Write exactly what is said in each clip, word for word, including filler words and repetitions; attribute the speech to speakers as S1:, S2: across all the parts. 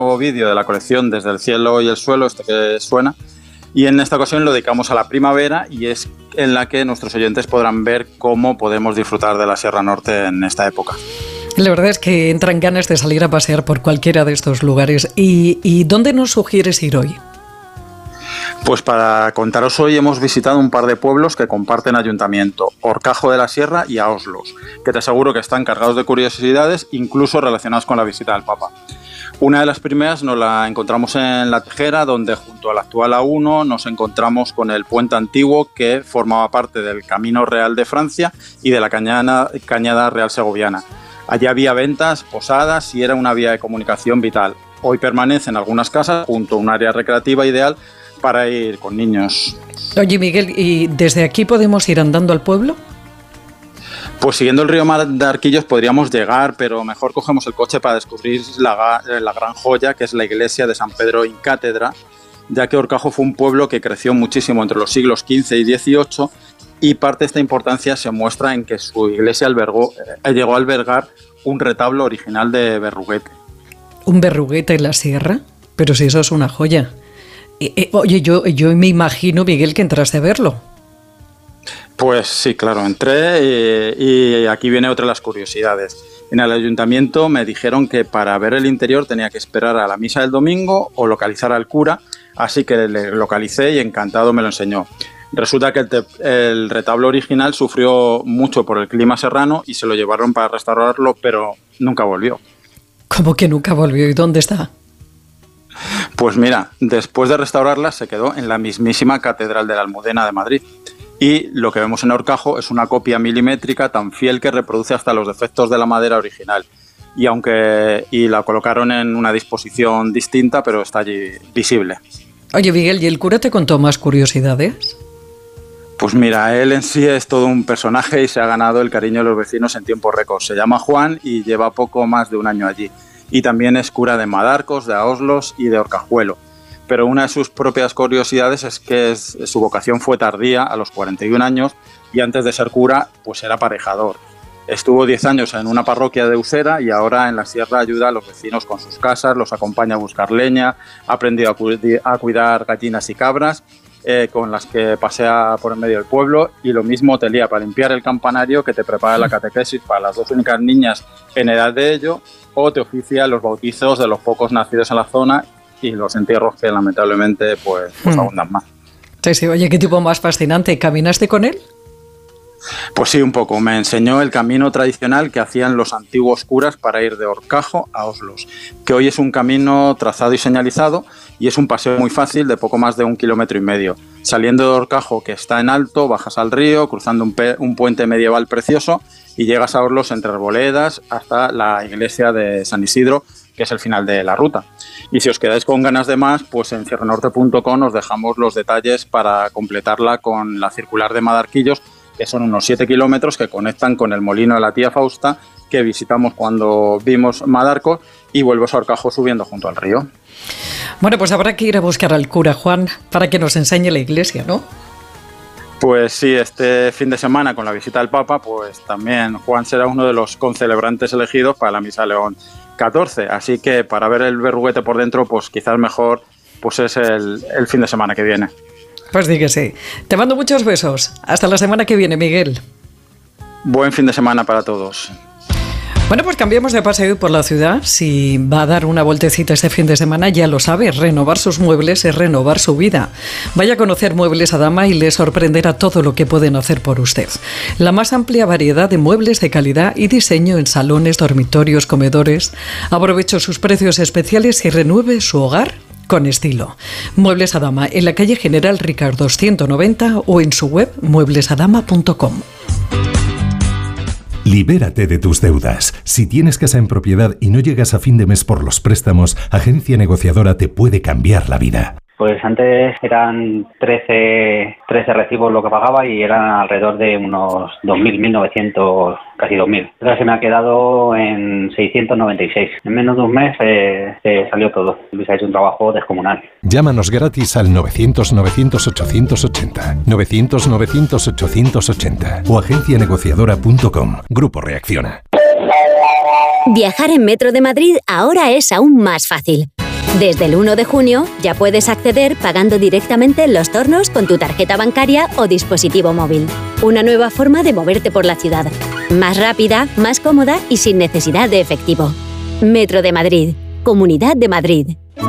S1: vídeo de la colección Desde el cielo y el suelo, este que suena, y en esta ocasión lo dedicamos a la primavera y es en la que nuestros oyentes podrán ver cómo podemos disfrutar de la Sierra Norte en esta época.
S2: La verdad es que entran ganas de salir a pasear por cualquiera de estos lugares. ¿Y, y dónde nos sugieres ir hoy?
S1: Pues para contaros hoy hemos visitado un par de pueblos que comparten ayuntamiento, Horcajo de la Sierra y Aoslos, que te aseguro que están cargados de curiosidades, incluso relacionadas con la visita del Papa. Una de las primeras nos la encontramos en La Tejera, donde junto a la actual A uno nos encontramos con el puente antiguo que formaba parte del Camino Real de Francia y de la Cañada, Cañada Real Segoviana. Allí había ventas, posadas y era una vía de comunicación vital. Hoy permanece en algunas casas junto a un área recreativa ideal para ir con niños.
S2: Oye, Miguel, ¿y desde aquí podemos ir andando al pueblo?
S1: Pues siguiendo el río Mar de Arquillos podríamos llegar, pero mejor cogemos el coche para descubrir la, la gran joya que es la iglesia de San Pedro in Cátedra, ya que Horcajo fue un pueblo que creció muchísimo entre los siglos quince y dieciocho y parte de esta importancia se muestra en que su iglesia albergó, eh, llegó a albergar un retablo original de Berruguete.
S2: ¿Un Berruguete en la sierra? Pero si eso es una joya. Eh, eh, oye, yo, yo me imagino, Miguel, que entraste a verlo.
S1: Pues sí, claro, entré y, y aquí viene otra de las curiosidades. En el ayuntamiento me dijeron que para ver el interior tenía que esperar a la misa del domingo o localizar al cura, así que le localicé y encantado me lo enseñó. Resulta que el, te- el retablo original sufrió mucho por el clima serrano y se lo llevaron para restaurarlo, pero nunca volvió.
S2: ¿Cómo que nunca volvió? ¿Y dónde está?
S1: Pues mira, después de restaurarla se quedó en la mismísima Catedral de la Almudena de Madrid. Y lo que vemos en Horcajo es una copia milimétrica tan fiel que reproduce hasta los defectos de la madera original. Y aunque y la colocaron en una disposición distinta, pero está allí visible.
S2: Oye, Miguel, ¿y el cura te contó más curiosidades?
S1: Pues mira, él en sí es todo un personaje y se ha ganado el cariño de los vecinos en tiempo récord. Se llama Juan y lleva poco más de un año allí. Y también es cura de Madarcos, de Aoslos y de Horcajuelo. Pero una de sus propias curiosidades es que es, su vocación fue tardía, a los cuarenta y un años, y antes de ser cura, pues era aparejador. Estuvo diez años en una parroquia de Usera y ahora en la sierra ayuda a los vecinos con sus casas, los acompaña a buscar leña, ha aprendido a, cu- a cuidar gallinas y cabras, eh, con las que pasea por el medio del pueblo, y lo mismo te lía para limpiar el campanario que te prepara la catequesis para las dos únicas niñas en edad de ello, o te oficia los bautizos de los pocos nacidos en la zona y los entierros que lamentablemente pues, pues
S2: Hmm.
S1: abundan más.
S2: Sí, sí, oye, qué tipo más fascinante. ¿Caminaste con él?
S1: Pues sí, un poco. Me enseñó el camino tradicional que hacían los antiguos curas para ir de Horcajo a Oslos, que hoy es un camino trazado y señalizado y es un paseo muy fácil de poco más de un kilómetro y medio. Saliendo de Horcajo, que está en alto, bajas al río, cruzando un, pe- un puente medieval precioso y llegas a Oslos entre arboledas hasta la iglesia de San Isidro, que es el final de la ruta. Y si os quedáis con ganas de más, pues en sierranorte punto com os dejamos los detalles para completarla con la circular de Madarquillos, que son unos siete kilómetros que conectan con el molino de la tía Fausta, que visitamos cuando vimos Madarcos, y vuelves a Horcajo subiendo junto al río.
S2: Bueno, pues habrá que ir a buscar al cura Juan para que nos enseñe la iglesia, ¿no?
S1: Pues sí, este fin de semana con la visita del Papa, pues también Juan será uno de los concelebrantes elegidos para la Misa León catorce, así que para ver el Berruguete por dentro, pues quizás mejor pues es el, el fin de semana que viene.
S2: Pues di que sí. Te mando muchos besos. Hasta la semana que viene, Miguel.
S1: Buen fin de semana para todos.
S2: Bueno, pues cambiamos de paseo por la ciudad. Si va a dar una vueltecita este fin de semana, ya lo sabe, renovar sus muebles es renovar su vida. Vaya a conocer Muebles Adama y le sorprenderá todo lo que pueden hacer por usted. La más amplia variedad de muebles de calidad y diseño en salones, dormitorios, comedores. Aproveche sus precios especiales y renueve su hogar con estilo. Muebles Adama, en la calle General Ricardo ciento noventa o en su web muebles adama punto com.
S3: Libérate de tus deudas. Si tienes casa en propiedad y no llegas a fin de mes por los préstamos, Agencia Negociadora te puede cambiar la vida.
S4: Pues antes eran trece, trece recibos lo que pagaba y eran alrededor de unos dos mil, mil novecientos, casi dos mil. Ahora se me ha quedado en seiscientos noventa y seis. En menos de un mes eh, se salió todo. Luis ha hecho un trabajo descomunal.
S3: Llámanos gratis al novecientos, novecientos, ochocientos ochenta, novecientos, novecientos, ochocientos ochenta o agencia negociadora punto com. Grupo Reacciona.
S5: Viajar en Metro de Madrid ahora es aún más fácil. Desde el uno de junio ya puedes acceder pagando directamente en los tornos con tu tarjeta bancaria o dispositivo móvil. Una nueva forma de moverte por la ciudad. Más rápida, más cómoda y sin necesidad de efectivo. Metro de Madrid. Comunidad de Madrid.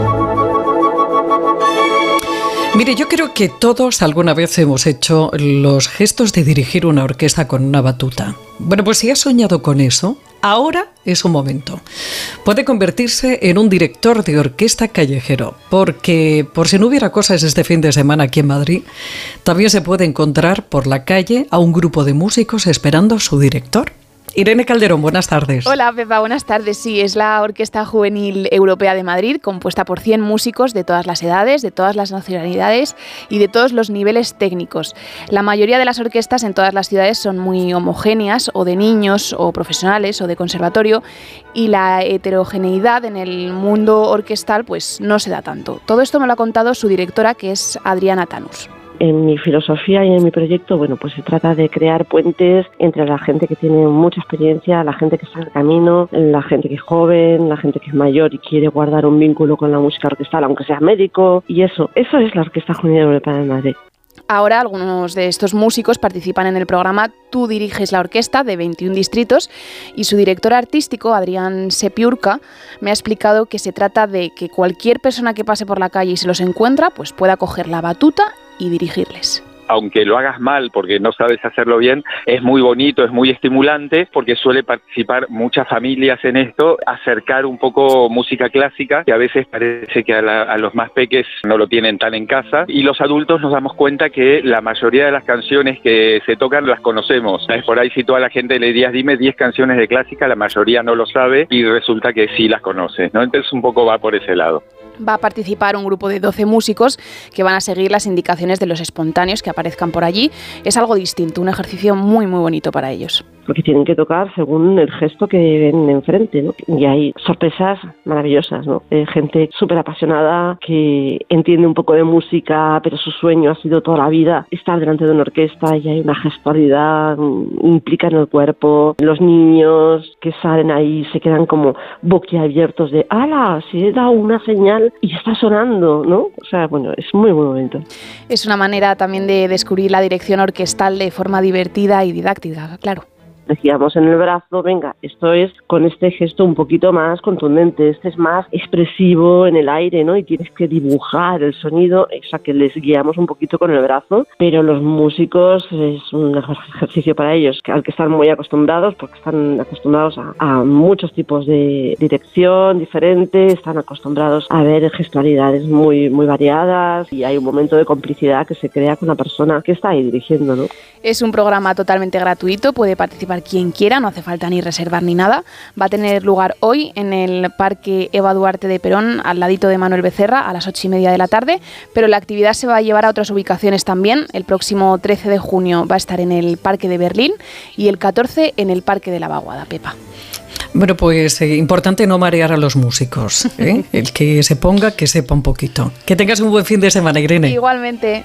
S2: Mire, yo creo que todos alguna vez hemos hecho los gestos de dirigir una orquesta con una batuta. Bueno, pues si has soñado con eso, ahora es un momento. Puede convertirse en un director de orquesta callejero, porque por si no hubiera cosas este fin de semana aquí en Madrid, también se puede encontrar por la calle a un grupo de músicos esperando a su director. Irene Calderón, buenas tardes.
S6: Hola, Pepa, buenas tardes. Sí, es la Orquesta Juvenil Europea de Madrid, compuesta por cien músicos de todas las edades, de todas las nacionalidades y de todos los niveles técnicos. La mayoría de las orquestas en todas las ciudades son muy homogéneas, o de niños, o profesionales, o de conservatorio, y la heterogeneidad en el mundo orquestal pues no se da tanto. Todo esto me lo ha contado su directora, que es Adriana Tanús.
S7: En mi filosofía y en mi proyecto, bueno, pues se trata de crear puentes entre la gente que tiene mucha experiencia, la gente que está en el camino, la gente que es joven, la gente que es mayor y quiere guardar un vínculo con la música orquestal, aunque sea médico, y eso, eso es la Orquesta Juvenil Europea de Madrid.
S6: Ahora algunos de estos músicos participan en el programa Tú diriges la orquesta de veintiún distritos y su director artístico, Adrián Sepiurka, me ha explicado que se trata de que cualquier persona que pase por la calle y se los encuentra, pues pueda coger la batuta y dirigirles.
S8: Aunque lo hagas mal porque no sabes hacerlo bien, es muy bonito, es muy estimulante porque suele participar muchas familias en esto, acercar un poco música clásica, que a veces parece que a, la, a los más peques no lo tienen tan en casa, y los adultos nos damos cuenta que la mayoría de las canciones que se tocan las conocemos. ¿Sabes? Por ahí si toda la gente le dirías, dime diez canciones de clásica, la mayoría no lo sabe y resulta que sí las conoce, ¿no? Entonces un poco va por ese lado.
S6: Va a participar un grupo de doce músicos que van a seguir las indicaciones de los espontáneos que aparezcan por allí. Es algo distinto, un ejercicio muy muy bonito para ellos.
S7: Porque tienen que tocar según el gesto que ven enfrente, ¿no? Y hay sorpresas maravillosas, ¿no? Eh, gente súper apasionada que entiende un poco de música, pero su sueño ha sido toda la vida estar delante de una orquesta y hay una gestualidad, implica en el cuerpo. Los niños que salen ahí se quedan como boquiabiertos de ¡hala! Si he dado una señal y está sonando, ¿no? O sea, bueno, es muy muy bonito.
S6: Es una manera también de descubrir la dirección orquestal de forma divertida y didáctica, claro.
S7: Decíamos en el brazo, venga, esto es con este gesto un poquito más contundente, este es más expresivo en el aire, ¿no? Y tienes que dibujar el sonido, o sea, que les guiamos un poquito con el brazo, pero los músicos es un ejercicio para ellos, al que están muy acostumbrados, porque están acostumbrados a, a muchos tipos de dirección diferentes, están acostumbrados a ver gestualidades muy, muy variadas y hay un momento de complicidad que se crea con la persona que está ahí dirigiendo, ¿no?
S6: Es un programa totalmente gratuito, puede participar quien quiera, no hace falta ni reservar ni nada. Va a tener lugar hoy en el Parque Eva Duarte de Perón, al ladito de Manuel Becerra, a las ocho y media de la tarde, pero la actividad se va a llevar a otras ubicaciones también. El próximo trece de junio va a estar en el Parque de Berlín y el catorce en el Parque de la Vaguada, Pepa.
S2: Bueno, pues eh, importante no marear a los músicos, ¿eh? El que se ponga, que sepa un poquito. Que tengas un buen fin de semana, Irene.
S6: Igualmente.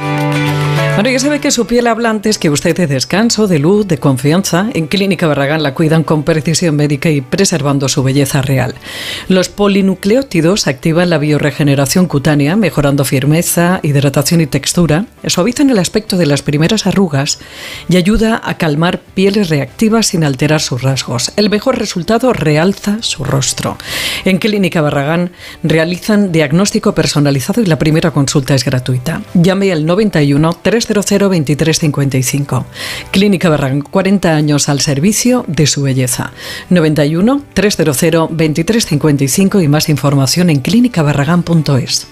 S2: Bueno, ya sabe que su piel habla antes que usted de descanso, de luz, de confianza. En Clínica Barragán la cuidan con precisión médica y preservando su belleza real. Los polinucleótidos activan la biorregeneración cutánea, mejorando firmeza, hidratación y textura, suavizan el aspecto de las primeras arrugas y ayuda a calmar pieles reactivas sin alterar sus rasgos. El mejor resultado realza su rostro. En Clínica Barragán realizan diagnóstico personalizado y la primera consulta es gratuita. Llame al noventa y uno, trescientos veintitrés cincuenta y cinco. Clínica Barragán, cuarenta años al servicio de su belleza. noventa y uno, trescientos veintitrés cincuenta y cinco y más información en clínica barragán punto es.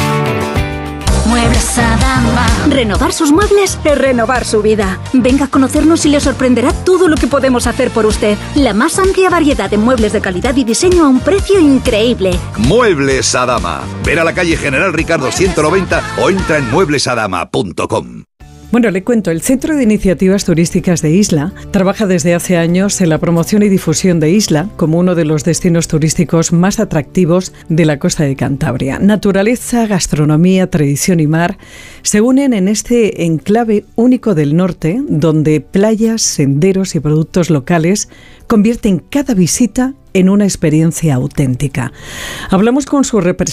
S9: Muebles Adama. Renovar sus muebles es renovar su vida. Venga a conocernos y le sorprenderá todo lo que podemos hacer por usted. La más amplia variedad de muebles de calidad y diseño a un precio increíble.
S10: Muebles Adama. Ven a la calle General Ricardo ciento noventa o entra en muebles adama punto com.
S2: Bueno, le cuento, el Centro de Iniciativas Turísticas de Isla trabaja desde hace años en la promoción y difusión de Isla como uno de los destinos turísticos más atractivos de la costa de Cantabria. Naturaleza, gastronomía, tradición y mar se unen en este enclave único del norte, donde playas, senderos y productos locales convierten cada visita en una experiencia auténtica. Hablamos con su representante